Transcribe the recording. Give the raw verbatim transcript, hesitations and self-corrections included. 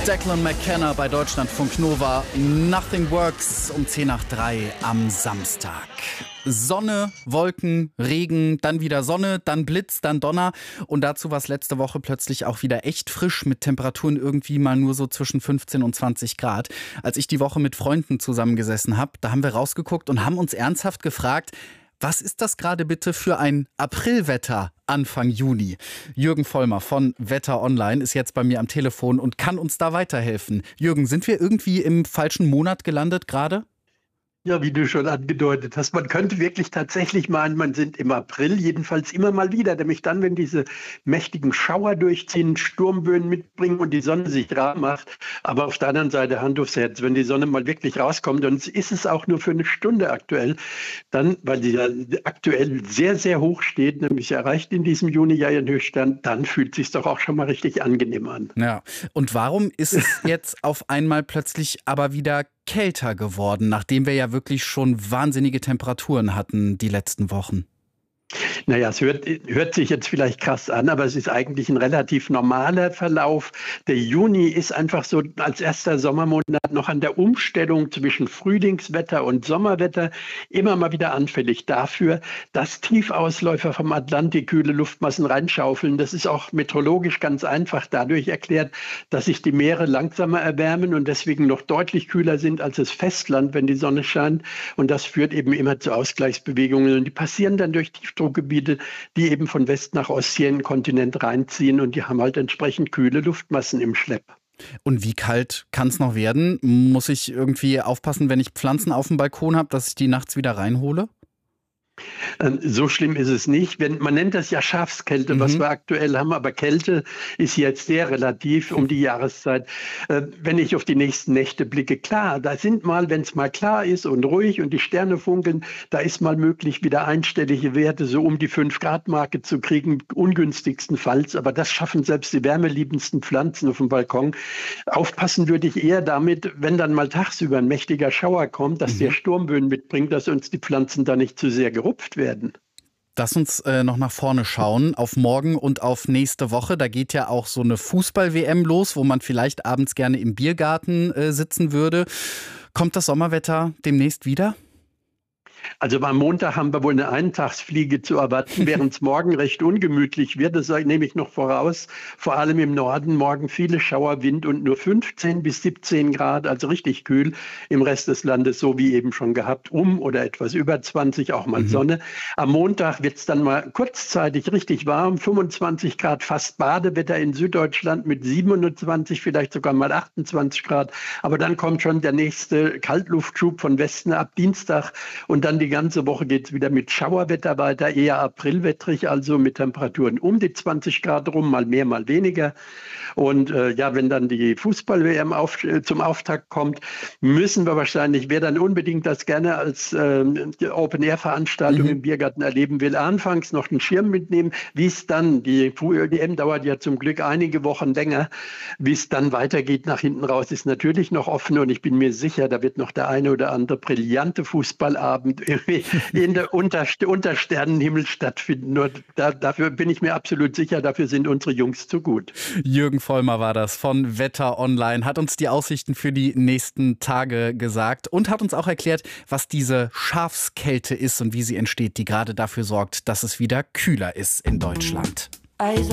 Declan McKenna bei Deutschlandfunk Nova. Nothing Works um zehn nach drei am Samstag. Sonne, Wolken, Regen, dann wieder Sonne, dann Blitz, dann Donner. Und dazu war es letzte Woche plötzlich auch wieder echt frisch mit Temperaturen irgendwie mal nur so zwischen fünfzehn und zwanzig Grad. Als ich die Woche mit Freunden zusammengesessen habe, da haben wir rausgeguckt und haben uns ernsthaft gefragt, was ist das gerade bitte für ein Aprilwetter Anfang Juni? Jürgen Vollmer von Wetter Online ist jetzt bei mir am Telefon und kann uns da weiterhelfen. Jürgen, sind wir irgendwie im falschen Monat gelandet gerade? Ja, wie du schon angedeutet hast, man könnte wirklich tatsächlich meinen, man sind im April, jedenfalls immer mal wieder, nämlich dann, wenn diese mächtigen Schauer durchziehen, Sturmböen mitbringen und die Sonne sich rar macht. Aber auf der anderen Seite, Hand aufs Herz, wenn die Sonne mal wirklich rauskommt, und ist es auch nur für eine Stunde aktuell, dann, weil die ja aktuell sehr, sehr hoch steht, nämlich erreicht in diesem Juni ja ihren Höchststand, dann fühlt es sich doch auch schon mal richtig angenehm an. Ja, und warum ist es jetzt auf einmal plötzlich aber wieder kälter geworden, nachdem wir ja wirklich schon wahnsinnige Temperaturen hatten die letzten Wochen? Naja, es hört, hört sich jetzt vielleicht krass an, aber es ist eigentlich ein relativ normaler Verlauf. Der Juni ist einfach so als erster Sommermonat noch an der Umstellung zwischen Frühlingswetter und Sommerwetter immer mal wieder anfällig dafür, dass Tiefausläufer vom Atlantik kühle Luftmassen reinschaufeln. Das ist auch meteorologisch ganz einfach dadurch erklärt, dass sich die Meere langsamer erwärmen und deswegen noch deutlich kühler sind als das Festland, wenn die Sonne scheint. Und das führt eben immer zu Ausgleichsbewegungen. Und die passieren dann durch Tiefdruckgebiete, die eben von West nach Ost hier in den Kontinent reinziehen, und die haben halt entsprechend kühle Luftmassen im Schlepp. Und wie kalt kann es noch werden? Muss ich irgendwie aufpassen, wenn ich Pflanzen auf dem Balkon habe, dass ich die nachts wieder reinhole? So schlimm ist es nicht. Wenn, man nennt das ja Schafskälte, mhm. was wir aktuell haben, aber Kälte ist jetzt sehr relativ um die Jahreszeit. Äh, wenn ich auf die nächsten Nächte blicke, klar, da sind mal, wenn es mal klar ist und ruhig und die Sterne funkeln, da ist mal möglich, wieder einstellige Werte so um die fünf Grad Marke zu kriegen, ungünstigstenfalls. Aber das schaffen selbst die wärmeliebendsten Pflanzen auf dem Balkon. Aufpassen würde ich eher damit, wenn dann mal tagsüber ein mächtiger Schauer kommt, dass mhm. der Sturmböen mitbringt, dass uns die Pflanzen da nicht zu sehr gerupft werden. Lass uns äh, noch nach vorne schauen, auf morgen und auf nächste Woche. Da geht ja auch so eine Fußball-W M los, wo man vielleicht abends gerne im Biergarten äh, sitzen würde. Kommt das Sommerwetter demnächst wieder? Also am Montag haben wir wohl eine Eintagsfliege zu erwarten, während es morgen recht ungemütlich wird. Das nehme ich noch voraus. Vor allem im Norden morgen viele Schauer, Wind und nur fünfzehn bis siebzehn Grad, also richtig kühl. Im Rest des Landes so wie eben schon gehabt, um oder etwas über zwanzig, auch mal mhm. Sonne. Am Montag wird es dann mal kurzzeitig richtig warm, fünfundzwanzig Grad, fast Badewetter in Süddeutschland mit siebenundzwanzig, vielleicht sogar mal achtundzwanzig Grad. Aber dann kommt schon der nächste Kaltluftschub von Westen ab Dienstag, und dann die ganze Woche geht es wieder mit Schauerwetter weiter, eher aprilwettrig, also mit Temperaturen um die zwanzig Grad rum, mal mehr, mal weniger. Und äh, ja, wenn dann die Fußball-W M auf, äh, zum Auftakt kommt, müssen wir wahrscheinlich, wer dann unbedingt das gerne als äh, Open-Air-Veranstaltung mhm. im Biergarten erleben will, anfangs noch einen Schirm mitnehmen. Wie es dann, die W M dauert ja zum Glück einige Wochen länger, wie es dann weitergeht nach hinten raus, ist natürlich noch offen, und ich bin mir sicher, da wird noch der eine oder andere brillante Fußballabend in der unter, unter Sternenhimmel stattfinden. Nur da, dafür bin ich mir absolut sicher, dafür sind unsere Jungs zu gut. Jürgen Vollmer war das von Wetter Online, hat uns die Aussichten für die nächsten Tage gesagt und hat uns auch erklärt, was diese Schafskälte ist und wie sie entsteht, die gerade dafür sorgt, dass es wieder kühler ist in Deutschland.